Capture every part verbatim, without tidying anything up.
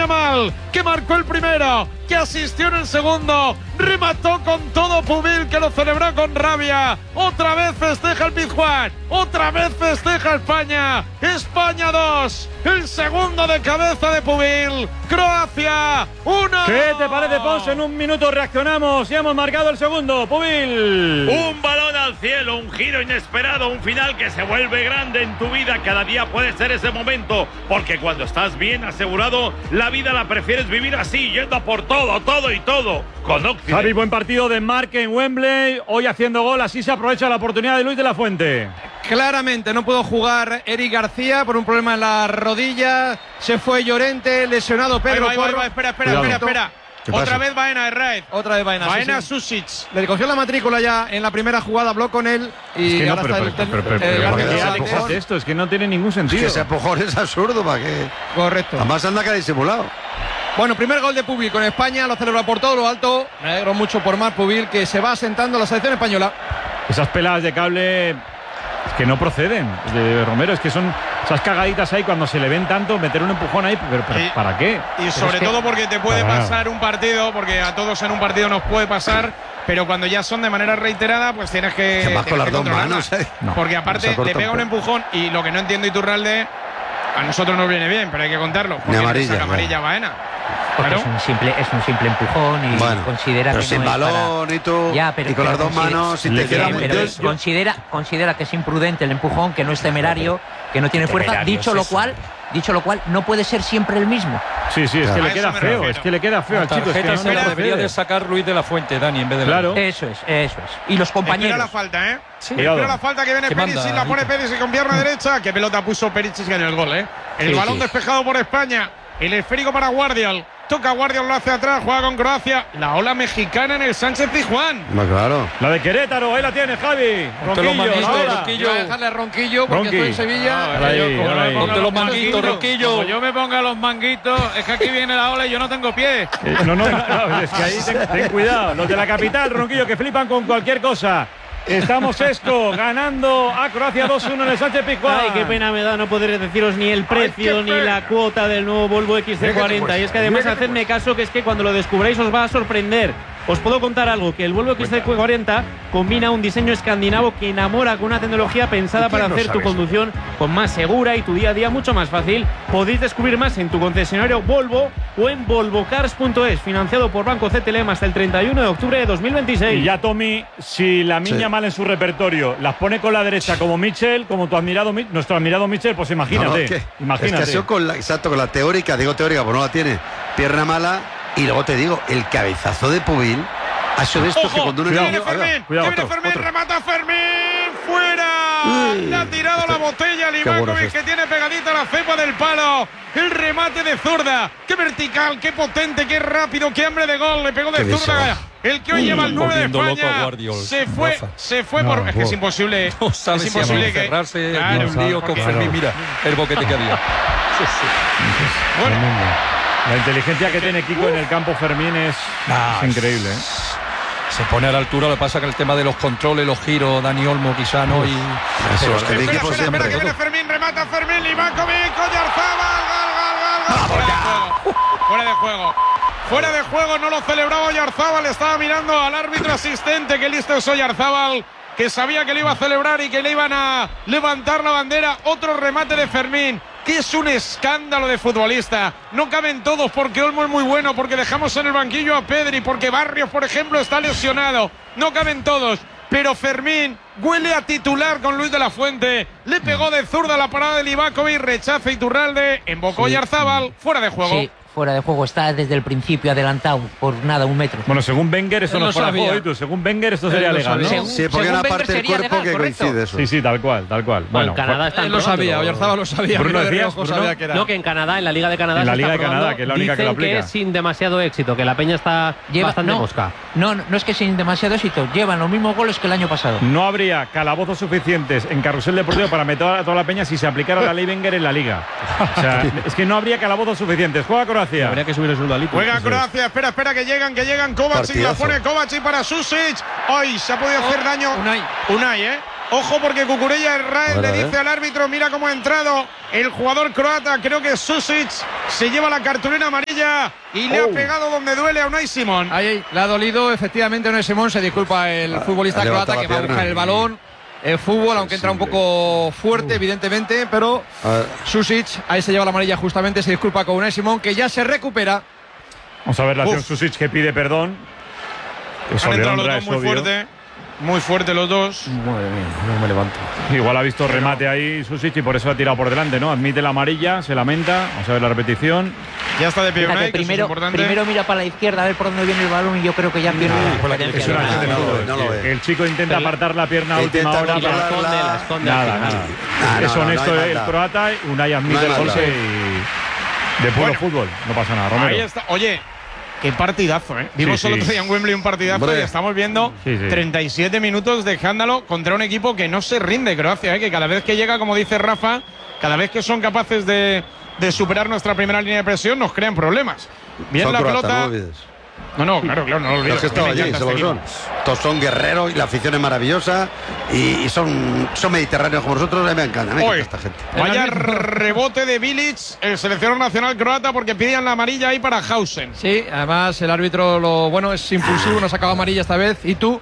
Yamal, que marcó el primero, que asistió en el segundo, remató con todo Pubil, que lo celebró con rabia. Otra vez festeja el Pizjuán, otra vez festeja España. España dos, el segundo de cabeza de Pubil. Croacia uno. ¿Qué te parece, Ponce? En un minuto reaccionamos y hemos marcado el segundo. Pubil. Un balón al cielo, un giro inesperado, un final que se vuelve grande en tu vida. Cada día puede ser ese momento, porque cuando estás bien asegurado, la vida la prefieres vivir así, yendo a por todo, todo y todo. Con Occident. Javi, buen partido de Marque en Wembley. Hoy haciendo gol, así se aprovecha la oportunidad de Luis de la Fuente. Claramente no pudo jugar Eric García por un problema en la rodilla. Se fue Llorente, lesionado Pedro Ahí va, ahí Porro. va, espera, espera, espera, espera. Otra vez Baena de Raid. Otra vez Baena. Baena sí, sí. Susic. Le cogió la matrícula ya en la primera jugada, habló con él y Es que no, ahora pero, está pero, el, pero, pero, el, pero, el pero, árbitro ¿qué de Alex hace esto? Es que no tiene ningún sentido. Es que ese empujón es absurdo, ¿para qué? Correcto. Además anda que ha disimulado. Bueno, primer gol de Pubil con España, lo celebra por todo lo alto. Me alegro mucho por Marc Pubil, que se va asentando la selección española. Esas peladas de cable es que no proceden de Romero, es que son esas cagaditas ahí cuando se le ven tanto, meter un empujón ahí, pero, pero Y- ¿para qué? Y sobre es que- todo porque te puede Para nada. pasar un partido, porque a todos en un partido nos puede pasar, pero cuando ya son de manera reiterada, pues tienes que. Que más con tienes las que dos controlarlas. manos, ¿eh? No. Porque Se aparte corta le pega un un poco. empujón y lo que no entiendo Iturralde, a nosotros nos viene bien, pero hay que contarlo. porque le amarilla, saca claro. amarilla a Baena. Porque Claro. es un simple, es un simple empujón y Bueno, considera pero que sin no es balón para... y tú, Ya, pero- y con las pero dos considera- manos, si Le te queda queda muy- pero yo- es- considera, considera que es imprudente el empujón, que no es temerario, que no tiene fuerza. Temerario Dicho es lo eso. cual, dicho lo cual, no puede ser siempre el mismo. Sí, sí, es que A le eso queda me feo, refiero. es que le queda feo La al chico. Es que tarjeta no se la le debería procede. de sacar Luis de la Fuente, Dani, en vez de Claro. Eso es, eso es. Y los Espera compañeros. la falta, ¿eh? Cuidado. Espera la falta que viene Que Perisic, manda, la pone Lito. Perisic con pierna derecha. Qué pelota puso Perisic en el gol, ¿eh? El Sí, balón sí. despejado por España. El esférico para Guardial. Toca Guardial, lo hace atrás, juega con Croacia. La ola mexicana en el Sánchez Pizjuán. Pues claro. La de Querétaro, ahí la tienes, Javi. Ponte los Ronquillo, manguitos, ahora. Ronquillo. Yo voy a dejarle a Ronquillo porque Ronqui. estoy en Sevilla. Ahora ahí, ahora ahí. Ponte los manguitos, Ronquillo. Como yo me ponga los manguitos, es que aquí viene la ola y yo no tengo pies. Eh, No, no, no, es que ahí ten, ten cuidado. Los de la capital, Ronquillo, que flipan con cualquier cosa. Estamos Esco ganando a Croacia dos uno en el Sánchez Pizjuán. Ay, qué pena me da no poder deciros ni el precio qué ni pena. la cuota del nuevo Volvo X C cuarenta. Y es que además hacedme caso que es que cuando lo descubráis os va a sorprender. Os puedo contar algo, que el Volvo X C cuarenta combina un diseño escandinavo que enamora con una tecnología pensada para hacer tu conducción con más segura y tu día a día mucho más fácil. Podéis descubrir más en tu concesionario Volvo o en volvo cars punto es, financiado por Banco C T L M hasta el treinta y uno de octubre de dos mil veintiséis. Y ya, Tommy, si la niña Sí. mal en su repertorio las pone con la derecha como Mitchell, como tu admirado, Mi- nuestro admirado Mitchell, pues imagínate. No, no, es que- imagínate. Es que ha sido con la, exacto, con la teórica, digo teórica, pues no la tiene. Pierna mala. Y luego te digo, el cabezazo de Pubil ha sido de estos que Ojo, cuando que uno viene Ahí va. Fermín, cuidado, que viene otro, Fermín, otro. remata Fermín, fuera. Uy, Le ha tirado este- la botella a qué bueno Livakovic, es que este. tiene pegadita la cepa del palo. El remate de zurda, qué vertical, qué potente, qué rápido, qué hambre de gol. Le pegó de Qué bien zurda. se va. El que hoy lleva el nueve de volviendo loco a España. Guardiol, Se fue, Rafa. se fue No, por. Es que es wow. imposible. No sabes es si a mí imposible que. encerrarse Claro, en un lío con porque- Fermín. Mira el boquete que había. Bueno, La inteligencia que tiene Kiko en el campo Fermín es, Nah, es increíble. ¿eh? Se pone a la altura, lo que pasa que el tema de los controles, los giros, Dani Olmo quizá no. Y Eso, es que el espera, equipo espera, espera, que siempre. viene Fermín, remata Fermín, Livakovic, Oyarzabal, gol, gol, gol, gol. Fuera de juego. Fuera de juego. Fuera de juego, no lo celebraba Oyarzabal, estaba mirando al árbitro asistente, que listo es Oyarzabal, que sabía que le iba a celebrar y que le iban a levantar la bandera. Otro remate de Fermín, que es un escándalo de futbolista. No caben todos, porque Olmo es muy bueno, porque dejamos en el banquillo a Pedri, porque Barrios, por ejemplo, está lesionado. No caben todos. Pero Fermín huele a titular con Luis de la Fuente. Le pegó de zurda la parada de Livakovic, rechaza Iturralde, embocó Oyarzabal, fuera de juego. Sí, fuera de juego. Está desde el principio adelantado por nada, un metro. Bueno, según Wenger, esto Él no lo es fuera de sabía. juego, ¿y tú? Según Wenger, esto sería lo legal, ¿no? sabía. Según- Sí, porque hay según una Wenger parte del sería cuerpo legal, que correcto. coincide eso. Sí, sí, tal cual, tal cual. Bueno, Bueno, en Canadá están él lo probando. sabía, Oyarzabal lo sabía. Bruno, Mira de decías, reojo Bruno. sabía que era. No, que en Canadá, en la Liga de Canadá, En la se Liga está de Canadá, probando. que es la única que lo Dicen que aplica. es sin demasiado éxito, que la peña está Lleva- bastante no, mosca. no, no es que sin demasiado éxito. Llevan los mismos goles que el año pasado. no habría calabozos suficientes en Carrusel Deportivo para meter a toda la peña si se aplicara la ley Wenger en la Liga. O sea, es que no habría calabozos suficientes. Juega Croacia. Habría que subir el sueldo a Lito. Juega Croacia, espera, espera, que llegan, que llegan Kovacic, la Partidazo. pone Kovacic para Susic. ¡Ay! Se ha podido hacer daño. Unai. Unai, ¿eh? Ojo porque Cucurella Israel le ver. dice al árbitro, mira cómo ha entrado el jugador croata, creo que Susic, se lleva la cartulina amarilla y le Oh. ha pegado donde duele a Unai Simón. Ahí, ahí, le ha dolido efectivamente Unai Simón, se disculpa el Ah, futbolista ha levantado croata la que va a pierna. buscar el balón. El fútbol, aunque entra un poco fuerte, evidentemente, pero A ver. Susic, ahí se lleva la amarilla justamente, se disculpa con Unai Simón, que ya se recupera. Vamos a ver la acción Uf. Susic que pide perdón. Eso Han le entrado los honra, dos es muy obvio. fuerte, muy fuerte los dos. Madre mía, no me levanto. Igual ha visto remate ahí Susic y por eso ha tirado por delante, ¿no? Admite la amarilla, se lamenta. Vamos a ver la repetición. Ya está de pie Fíjate, Unai, que eso es primero, importante. primero mira para la izquierda a ver por dónde viene el balón y yo creo que ya pierde la fue la que referencia. Es una Ah, acción de no lo fútbol. ve, no lo ve. El chico intenta apartar la pierna a última Intenta hora. Y la para- esconde, la controlarla. esconde al Nada, final. nada. Ah, no, Es no, honesto no hay el maldad. croata. Unai admite No hay el maldad. golpe y de puro Bueno. fútbol. No pasa nada, Romero. Ahí está. Oye, qué partidazo, ¿eh? Vimos Sí, el sí. otro día en Wembley un partidazo Hombre. y estamos viendo Sí, sí. treinta y siete minutos de escándalo contra un equipo que no se rinde, Croacia, ¿eh? Que cada vez que llega, como dice Rafa, cada vez que son capaces de, de superar nuestra primera línea de presión, nos crean problemas. Bien Son la croatas, pelota. no lo olvides. No, no, claro, claro, no lo olvides. Los que estaban Me allí, encanta se lo este son. equipo. Todos son guerreros y la afición es maravillosa y, y son, son mediterráneos como nosotros. A mí me encanta, me Oye, encanta esta gente. Vaya rebote de Bilic, el seleccionador nacional croata, porque pedían la amarilla ahí para Hausen. Sí, además el árbitro lo bueno es impulsivo, no sacaba amarilla esta vez. Y tú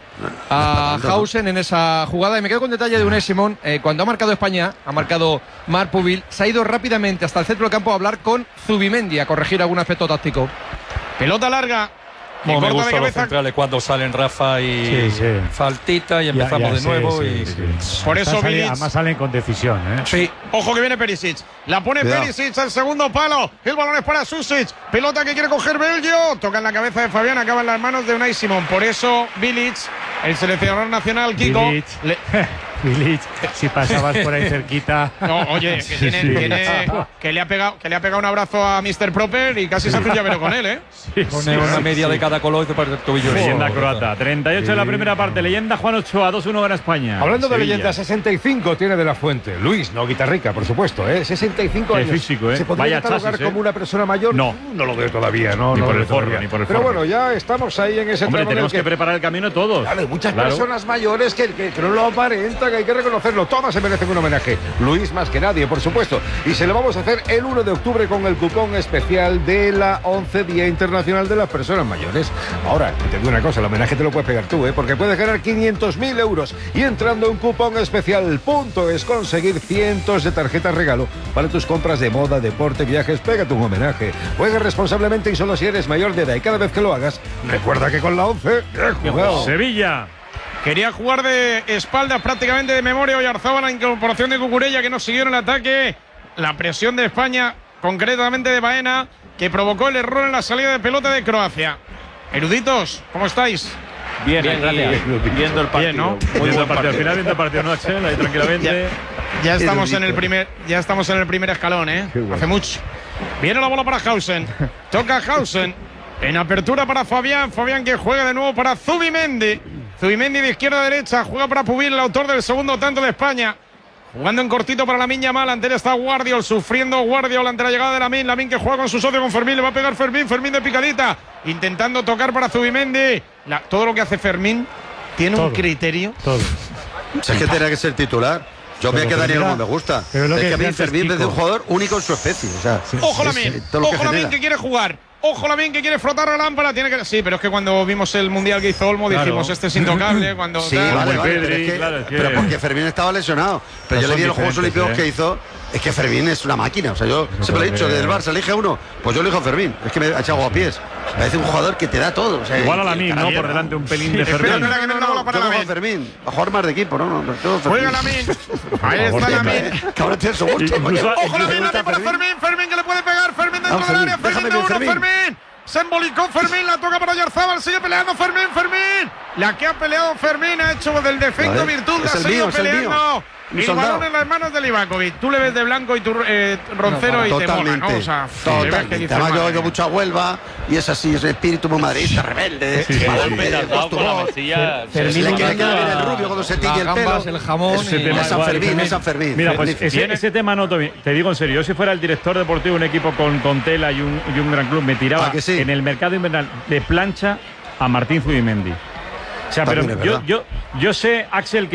a Hausen en esa jugada. Y me quedo con detalle de Unai Simón. Eh, cuando ha marcado España, ha marcado Marc Pubil, se ha ido rápidamente hasta el centro del campo a hablar con Zubimendi, a corregir algún aspecto táctico. Pelota larga. que Como me corta de gustan los cabeza. centrales cuando salen Rafa y Sí, sí. faltita y Ya- empezamos ya de sé, nuevo. sí, y sí. Por eso Está sali- Bilic- Además salen con decisión, ¿eh? Sí, Ojo que viene Perisic. La pone Cuidado. Perisic al segundo palo. El balón es para Susic. Pelota que quiere coger Belgio. Toca en la cabeza de Fabián. Acaba en las manos de Unai Simón. Por eso Bilic, el seleccionador nacional, Kiko. Bilic. le- Bilic, si pasabas por ahí cerquita. No, oye, que, Sí, tiene, sí. tiene- que, le ha pegado, que le ha pegado un abrazo a mister Proper y casi se hace un llavero con él, ¿eh? Sí, pone sí, una sí, media sí. de cada color que parece el tobillo. Leyenda Oh, croata. treinta y ocho en la primera parte. Leyenda Juan Ochoa. dos uno gana España. Hablando de Sevilla. leyenda, sesenta y cinco tiene de la Fuente. Luis, no guitarrica, por supuesto, ¿eh? sesenta y cinco Qué años. físico, ¿eh? ¿Se podría Vaya catalogar chasis, ¿eh? como una persona mayor? No. No lo veo todavía, no. Ni no por lo el veo forro, todavía. ni por el Pero forro. bueno, ya estamos ahí en ese Hombre, tramo en el tenemos que... que preparar el camino todos. Claro, hay muchas Claro. personas mayores que, que, que no lo aparentan, que hay que reconocerlo. Todas se merecen un homenaje. Luis más que nadie, por supuesto. Y se lo vamos a hacer el uno de octubre con el cupón especial de la once Día Internacional de las Personas Mayores. Ahora, te digo una cosa, el homenaje te lo puedes pegar tú, ¿eh? Porque puedes ganar quinientos mil euros y entrando en cupón especial punto es conseguir cientos de tarjetas regalo para tus compras de moda, deporte, viajes. Pégate un homenaje. Juega responsablemente y solo si eres mayor de edad. Y cada vez que lo hagas, recuerda que con la once, bien jugado. Sevilla. Quería jugar de espaldas prácticamente de memoria Oyarzábal, la incorporación de Cucurella que no siguió en el ataque. La presión de España, concretamente de Baena, que provocó el error en la salida de pelota de Croacia. Eruditos, ¿cómo estáis? Bien, Bien, gracias. bien. Viendo el partido. Bien, ¿no? Muy Viendo buen el partido. Al partido. final viendo el partido, ¿no, Axel? Ahí tranquilamente. Ya estamos en el Erudito. primer, ya estamos en el primer escalón, ¿eh? Qué bueno. Hace mucho. Viene la bola para Hausen. Toca Hausen. En apertura para Fabián. Fabián que juega de nuevo para Zubimendi. Zubimendi de izquierda a derecha. Juega para Pubil, el autor del segundo tanto de España. Jugando en cortito para Lamine Yamal. Ante él está Guardiol. Sufriendo Guardiol ante la llegada de Lamine. Lamine que juega con su socio, con Fermín. Le va a pegar Fermín. Fermín de picadita. Intentando tocar para Zubimendi. La- todo lo que hace Fermín tiene un Todo. criterio. Todo. Si es que tenía que ser titular. Yo Pero me quedaría mira, como me gusta. pero lo Es que que a mí decía antes Fermín es Kiko. un jugador único en su especie. O sea, Ojo es- Lamine, todo lo que ojo Lamine genera. que quiere jugar. Ojo Lamine que quiere frotar la lámpara. Tiene que... Sí, pero es que cuando vimos el mundial que hizo Olmo Claro. dijimos este es intocable. Cuando Sí, tal. vale, muy vale, Pedri, pero, es que- claro, es que- pero porque Fermín estaba lesionado. Pero No yo le son vi en los Juegos diferentes, Olímpicos ¿eh? que hizo. Es que Fermín es una máquina. O sea, yo siempre he dicho que del Barça elige uno. Pues yo elijo a Fermín. Es que me ha echado a pies. Parece un jugador que te da todo. O sea, Igual a y- Lamine, ¿no? y- Por delante un pelín de Espera, Fermín. espera, que viene la bola para Yo cojo a Lamine. Fermín. A jugar más de equipo, ¿no? no, no, yo Juega Fermín. Lamine. Ahí está Lamine. Que ahora tiene su gusto. Incluso- coño. Ojo incluso Lamine, gusta Lamine para Fermín. Fermín. Fermín que le puede pegar. Fermín dentro Vamos, del Fermín, área. Fermín déjame de bien, uno. Fermín. Fermín. Se embolicó Fermín. La toca para Oyarzábal. Sigue peleando Fermín. Fermín. La que ha peleado Fermín ha hecho del defecto Vale. virtud. La Es ha el seguido mío, es el mío. peleando. Mi El soldado. balón en las manos de Livakovic. Tú le ves de blanco y tu eh, roncero y te mola, Totalmente. ¿no? O sea, le ves que Totalmente. dices, Además, yo madre oigo mía. mucho a Huelva y es así, es espíritu muy madridista, rebelde. Sí, sí, Mal, sí. eh, Has dado con la postulón. mesilla. Fermín Le Fermín quiere quedar bien a- el rubio cuando se tiñe Las el pelo. gambas, el jamón. Ese y- tema Es San igual, Fermín, Fermín. es San Fermín. Mira, pues Magnífico. ese, Viene- ese tema no te, te digo en serio. Yo si fuera el director deportivo de un equipo con, con tela y un, y un gran club, me tiraba ¿A que sí? en el mercado invernal de plancha a Martín Zubimendi. O sea, pero También es yo, verdad. yo, yo sé, Axel, que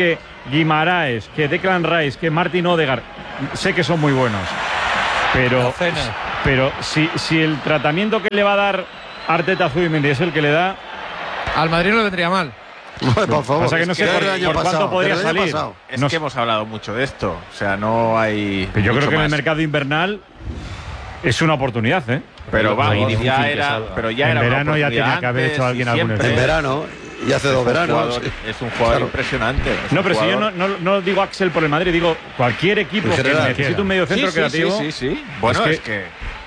Guimaraes, que Declan Rice, que Martin Odegaard, sé que son muy buenos, pero, pero si, si el tratamiento que le va a dar Arteta a Zubimendi es el que le da, al Madrid no le vendría mal. Bueno, por favor, pasa que no sé por, por pasado, cuánto podría salir. Es no que hemos hablado mucho de esto. O sea, no hay. Pero yo creo que más. en el mercado invernal es una oportunidad, ¿eh? Pero va, no, y ya era. Pero ya en era verano ya tenía que haber hecho alguien algún En verano, y hace dos veranos. Jugador, es un jugador claro. impresionante. No, pero jugador... si yo no, no, no digo Axel por el Madrid, digo cualquier equipo que necesite un medio centro sí, sí, creativo. Sí, sí, sí. Bueno, es que. Es que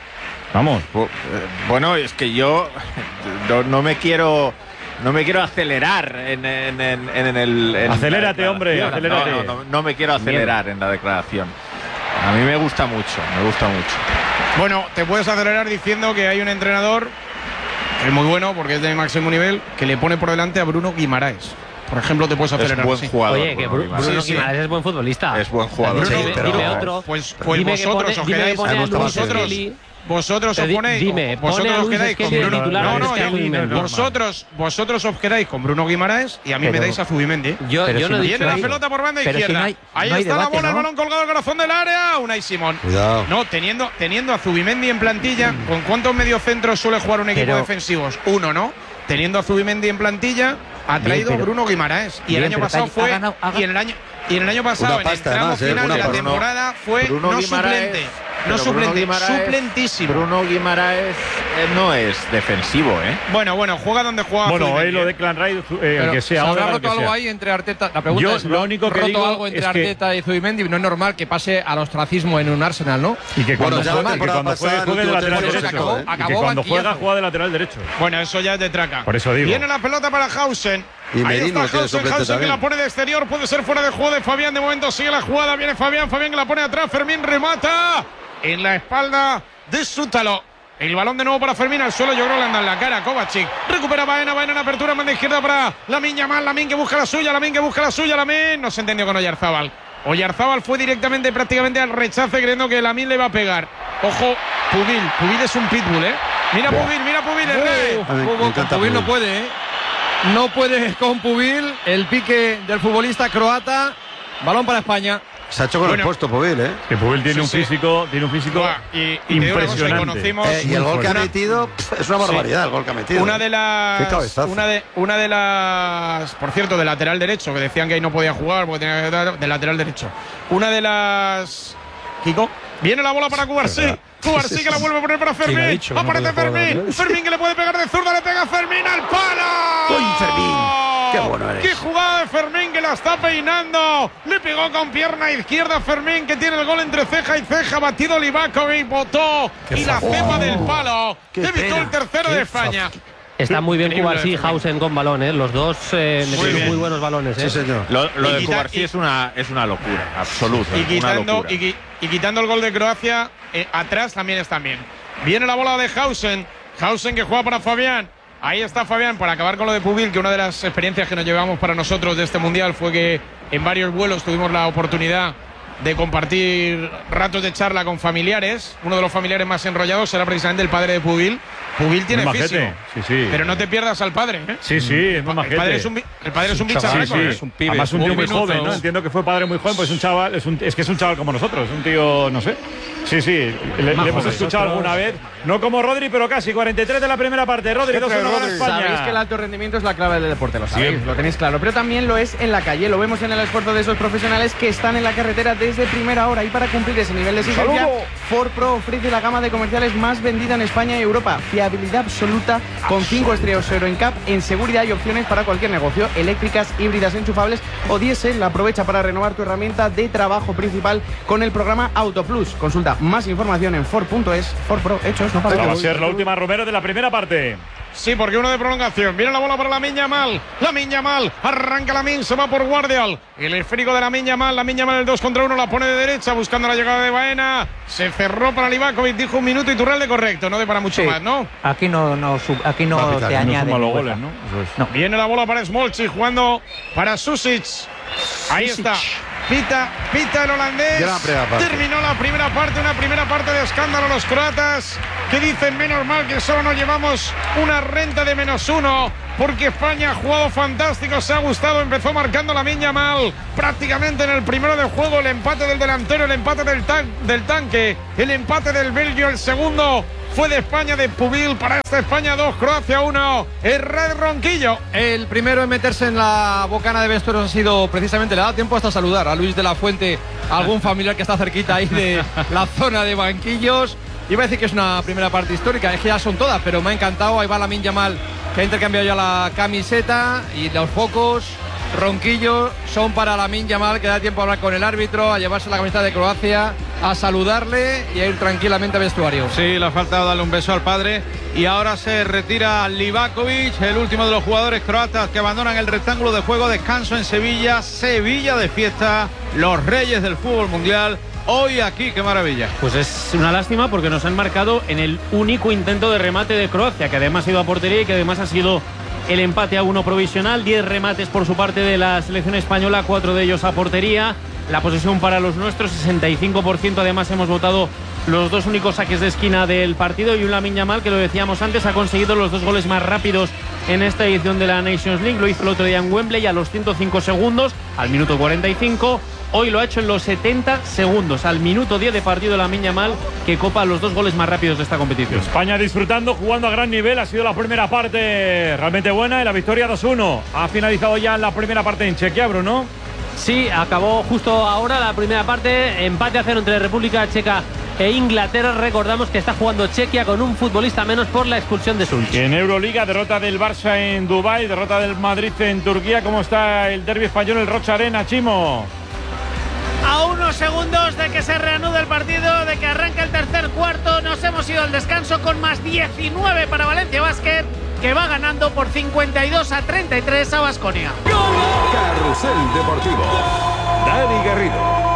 vamos. Bueno, es que yo no, no me quiero. No me quiero acelerar en, en, en, en el. En acelérate, hombre, acelérate. No, no, no, no me quiero acelerar en la declaración. A mí me gusta mucho, me gusta mucho. Bueno, te puedes acelerar diciendo que hay un entrenador que es muy bueno porque es de máximo nivel, que le pone por delante a Bruno Guimaraes. Por ejemplo, te puedes acelerar. Es buen sí. jugador. Oye, que Bruno, Bruno sí, Guimaraes sí. es buen futbolista. Es buen jugador. Bruno, dime, pero dime otro. Pues, pues dime vosotros que os pone, quedáis. dime que pone a Luis Vosotros. Skelly. Vosotros os ponéis. Dime, vosotros pone a os Luis quedáis con Skelly Bruno. titular, No, no, es que yo- no, no, vosotros, vosotros os quedáis con Bruno Guimaraes y a mí Pero- me dais a Zubimendi. Yo, Pero yo si no he no- dicho Viene la eso. pelota por banda Pero si izquierda. no hay- Ahí no hay está debate, la bola, el ¿no? balón colgado al corazón del área. Unai Simón. Cuidado. No, teniendo, teniendo a Zubimendi en plantilla, ¿con cuántos mediocentros suele jugar un equipo Pero- defensivos? Uno, ¿no? Teniendo a Zubimendi en plantilla, ha Bien, traído pero- Bruno Guimaraes. Y Bien, el año pero pasado ha fue. ganado- ha Y en el año. Y en el año pasado, Una en el pasta, tramo además, ¿eh? final Una de la pasta. temporada, fue Bruno no Guimaraes- suplente. No pero Bruno suplente, Guimaraes- suplentísimo. Bruno Guimaraes eh, no es defensivo, ¿eh? Bueno, bueno, juega donde juega. Bueno, Zubimendi, hoy lo ¿eh? de Clan Rice, eh, el Pero, que ¿se sea, habrá ahora roto que algo sea. ahí entre Arteta? La pregunta Yo es, lo único que roto digo algo entre es que- Arteta y Zubimendi? No es normal que pase al ostracismo en un Arsenal, ¿no? Y que cuando, Bueno, ya la juegue, que temporada cuando juegue, pasada, juegue de el último lateral tercio derecho. se acabó, y que acabó cuando juega, banquillazo. juega de lateral derecho. Bueno, eso ya es de traca. Por eso digo. Viene la pelota para Hausen. Y Ahí Merino está tiene Hausen, suplente Hausen que también. la pone de exterior, puede ser fuera de juego de Fabián. De momento sigue la jugada, viene Fabián, Fabián que la pone atrás, Fermín remata en la espalda de Sútalo. El balón de nuevo para Fermín al suelo, yo creo que le anda en la cara. Kovacic recupera Baena, Baena en apertura, manda izquierda para Lamine Yamal, Lamine que busca la suya, Lamine que busca la suya, Lamine no se entendió con Oyarzábal. Oyarzábal fue directamente prácticamente al rechace creyendo que Lamine le iba a pegar. Ojo, Pubil, Pubil es un pitbull, ¿eh? Mira Pubil, mira Pubil, el rey. A mí me Con encanta Pubil no Pubil. puede, ¿eh? No puede con Pubil. El pique del futbolista croata. Balón para España. Se ha hecho con Bueno. el puesto, Pubil, ¿eh? Que Pubil tiene Sí, un sí. físico, tiene un físico Buah, y, y te digo una cosa, impresionante. conocimos Eh, y el gol que ha una- metido pff, es una barbaridad, el gol que ha metido. Una de Qué las. cabezazo. Una de, una de las. Por cierto, de lateral derecho, que decían que ahí no podía jugar porque tenía que dar de lateral derecho. Una de las. Kiko. Viene la bola para Cubarsí. Cubarsí que la vuelve a poner para Fermín. ha dicho que no Aparece podía jugar Fermín. lateral? Fermín que le puede pegar de zurda, le pega a Fermín al palo. ¡Uy, Fermín! ¡Qué bueno eres! ¡Qué jugada de Fermín que la está peinando! Le pegó con pierna izquierda a Fermín que tiene el gol entre ceja y ceja. Batido Livakovic, botó y la cepa del palo. qué Evitó pena, el tercero qué de España. Está muy bien Increíble, Cubarsí y Fermín. Hausen con balón, ¿eh? Los dos eh, metieron bien. muy buenos balones, ¿eh? Sí, señor. Lo, lo Y de quita- Cubarsí y- es una, es una locura, absoluta. Y una quitando, locura. y, qui- y quitando el gol de Croacia, eh, atrás también están bien. Viene la bola de Hausen. Hausen que juega para Fabián. Ahí está Fabián para acabar con lo de Pubil, que una de las experiencias que nos llevamos para nosotros de este mundial fue que en varios vuelos tuvimos la oportunidad de compartir ratos de charla con familiares. Uno de los familiares más enrollados era precisamente el padre de Pubil. Pubil tiene Muy físico, majete. Sí, sí. pero no te pierdas al padre, ¿eh? Sí, sí, es muy El majete. padre es un, bi- el padre es un Sí, bicharraco, sí. ¿eh? Es un pibe, Además, un un tío muy minuto. joven, ¿no? Entiendo que fue padre muy joven, pues un chaval, es, un, es que es un chaval como nosotros, es un tío, no sé. Sí, sí, le, le hemos escuchado alguna vez. No como Rodri, pero casi. cuarenta y tres de la primera parte. Rodri, dos uno gana España. Sabéis que el alto rendimiento es la clave del deporte, lo sabéis, lo tenéis claro. Pero también lo es en la calle. Lo vemos en el esfuerzo de esos profesionales que están en la carretera desde primera hora. Y para cumplir ese nivel de exigencia, Ford Pro ofrece la gama de comerciales más vendida en España y Europa. Fiabilidad absoluta con cinco estrellas Euro en C A P, en seguridad y opciones para cualquier negocio. Eléctricas, híbridas, enchufables o diésel. Aprovecha para renovar tu herramienta de trabajo principal con el programa AutoPlus. Consulta más información en Ford punto es. Ford Pro, hechos, no para Va a ser la última Romero de la primera parte. Sí, porque uno de prolongación. Viene la bola para Lamine Yamal. Lamine Yamal. Arranca Lamine, se va por Guardial. El esférico de Lamine Yamal. Lamine Yamal el dos contra uno. La pone de derecha buscando la llegada de Baena. Se cerró para Livakovic. Dijo un minuto y Turralde correcto. No de para mucho Sí. más, ¿no? Aquí no, no, sub- aquí no Va a pitar, te no añade. suma los ninguna. goles, ¿no? Eso es. No. Viene la bola para Smolci jugando para Susic. Ahí está. Pita, pita el holandés. Gran primera parte. Terminó la primera parte, una primera parte de escándalo los croatas, que dicen menos mal que solo nos llevamos una renta de menos uno, porque España ha jugado fantástico, se ha gustado, empezó marcando Lamine Yamal prácticamente en el primero de juego, el empate del delantero, el empate del, tan, del tanque, el empate del Belgio, el segundo fue de España, de Pubil. Para esta España dos, Croacia uno, Herrera Ronquillo. El primero en meterse en la bocana de vestuarios ha sido precisamente, le da tiempo hasta saludar a Luis de la Fuente, algún familiar que está cerquita ahí de la zona de banquillos. Iba a decir que es una primera parte histórica, es que ya son todas, pero me ha encantado. Ahí va Lamine Yamal, que ha intercambiado ya la camiseta, y los focos, Ronquillo, son para Lamine Yamal, que da tiempo a hablar con el árbitro, a llevarse la camiseta de Croacia, a saludarle y a ir tranquilamente al vestuario. Sí, le ha faltado darle un beso al padre. Y ahora se retira Livakovic, el último de los jugadores croatas que abandonan el rectángulo de juego. Descanso en Sevilla, Sevilla de fiesta, los reyes del fútbol mundial. Hoy aquí, qué maravilla. Pues es una lástima porque nos han marcado en el único intento de remate de Croacia, que además ha ido a portería y que además ha sido el empate a uno provisional. Diez remates por su parte de la selección española, cuatro de ellos a portería. La posesión para los nuestros, sesenta y cinco por ciento. Además hemos votado los dos únicos saques de esquina del partido, y un Lamine Yamal que, lo decíamos antes, ha conseguido los dos goles más rápidos en esta edición de la Nations League. Lo hizo el otro día en Wembley a los ciento cinco segundos, al minuto cuarenta y cinco. Hoy lo ha hecho en los setenta segundos, al minuto diez de partido, Lamine Yamal, que copa los dos goles más rápidos de esta competición. España disfrutando, jugando a gran nivel. Ha sido la primera parte realmente buena y la victoria dos uno. Ha finalizado ya la primera parte en Chequia, Bruno. Sí, acabó justo ahora la primera parte, empate a cero entre República Checa e Inglaterra. Recordamos que está jugando Chequia con un futbolista menos por la expulsión de Sulch. En Euroliga, derrota del Barça en Dubái, derrota del Madrid en Turquía. ¿Cómo está el derbi español, el Rocha Arena, Chimo? A unos segundos de que se reanude el partido, de que arranque el tercer cuarto, nos hemos ido al descanso con más diecinueve para Valencia Basket, que va ganando por cincuenta y dos a treinta y tres a Baskonia. Carrusel Deportivo. Dani Garrido.